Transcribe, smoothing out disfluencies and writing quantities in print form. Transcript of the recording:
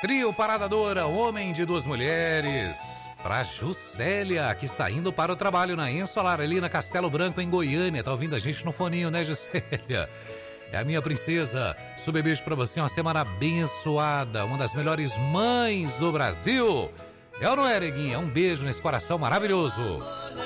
Trio Paradadora, homem de duas mulheres. Pra Juscelia, que está indo para o trabalho na Ensolar, ali na Castelo Branco, em Goiânia. Tá ouvindo a gente no foninho, né, Juscelia? É a minha princesa. Super beijo pra você, uma semana abençoada. Uma das melhores mães do Brasil. É ou não é, neguinha? Um beijo nesse coração maravilhoso.